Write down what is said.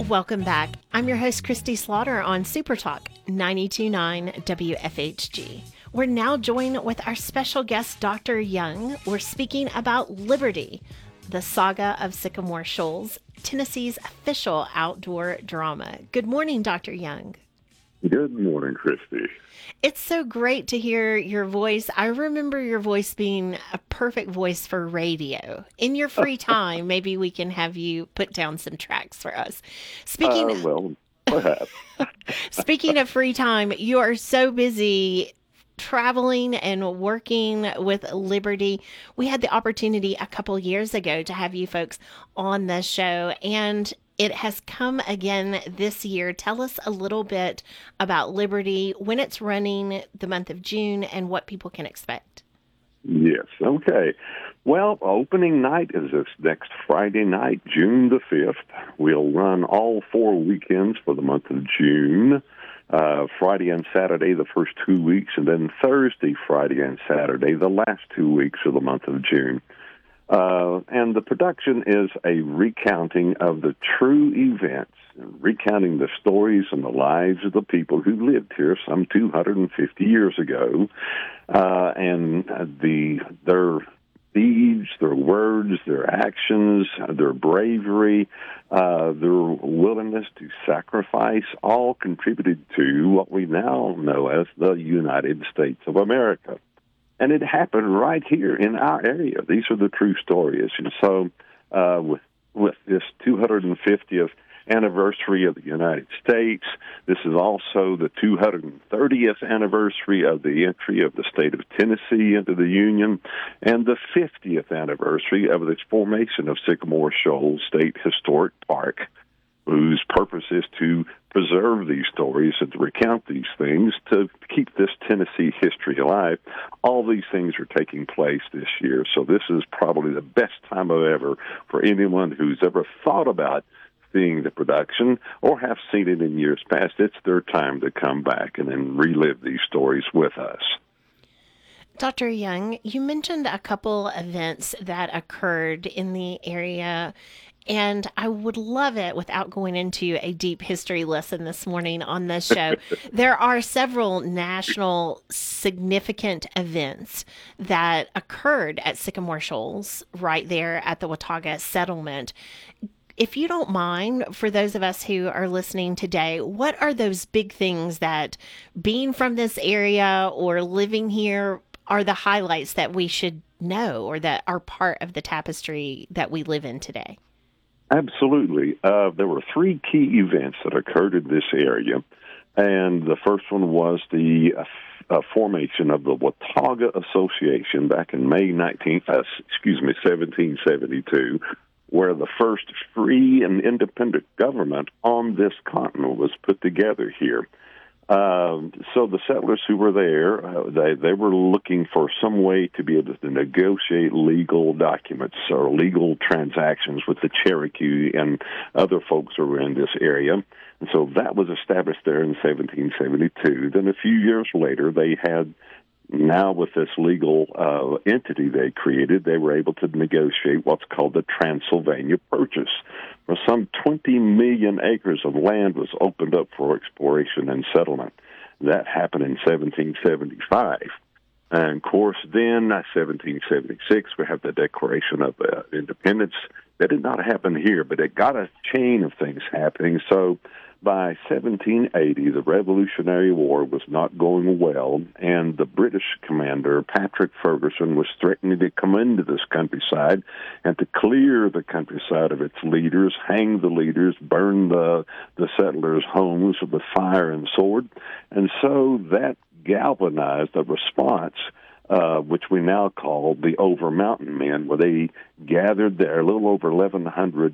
Welcome back. I'm your host, Christy Slaughter on Super Talk 92.9 WFHG. We're now joined with our special guest, Dr. Young. We're speaking about Liberty, the saga of Sycamore Shoals, Tennessee's official outdoor drama. Good morning, Dr. Young. Good morning, Christy. It's so great to hear your voice. I remember your voice being a perfect voice for radio. In your free time, maybe we can have you put down some tracks for us. Perhaps. Speaking of free time, you are so busy traveling and working with Liberty. We had the opportunity a couple years ago to have you folks on the show, and it has come again this year. Tell us a little bit about Liberty, when it's running, the month of June, and what people can expect. Yes, okay. Well, opening night is this next Friday night, June the 5th. We'll run all 4 weekends for the month of June. Friday and Saturday, the first 2 weeks, and then Thursday, Friday, and Saturday, the last 2 weeks of the month of June. And the production is a recounting of the true events, recounting the stories and the lives of the people who lived here some 250 years ago, and their deeds, their words, their actions, their bravery, their willingness to sacrifice, all contributed to what we now know as the United States of America. And it happened right here in our area. These are the true stories. And so with this 250th anniversary of the United States, this is also the 230th anniversary of the entry of the state of Tennessee into the Union, and the 50th anniversary of the formation of Sycamore Shoals State Historic Park, whose purpose is to preserve these stories and to recount these things, to keep this Tennessee history alive. All these things are taking place this year, so this is probably the best time of ever for anyone who's ever thought about seeing the production or have seen it in years past. It's their time to come back and then relive these stories with us. Dr. Young, you mentioned a couple events that occurred in the area, and I would love it without going into a deep history lesson this morning on this show. There are several national significant events that occurred at Sycamore Shoals right there at the Watauga settlement. If you don't mind, for those of us who are listening today, what are those big things that, being from this area or living here, are the highlights that we should know or that are part of the tapestry that we live in today? Absolutely. There were 3 key events that occurred in this area, and the first one was the formation of the Watauga Association back in May 1772, where the first free and independent government on this continent was put together here. So the settlers who were there, they were looking for some way to be able to negotiate legal documents or legal transactions with the Cherokee and other folks who were in this area. And so that was established there in 1772. Then a few years later, they had, now with this legal entity they created, they were able to negotiate what's called the Transylvania Purchase, where some 20 million acres of land was opened up for exploration and settlement. That happened in 1775. And, of course, then, 1776, we have the Declaration of Independence. That did not happen here, but it got a chain of things happening. So by 1780, the Revolutionary War was not going well, and the British commander, Patrick Ferguson, was threatening to come into this countryside and to clear the countryside of its leaders, hang the leaders, burn the settlers' homes with fire and sword. And so that galvanized a response, which we now call the Over Mountain Men, where they gathered there, a little over 1,100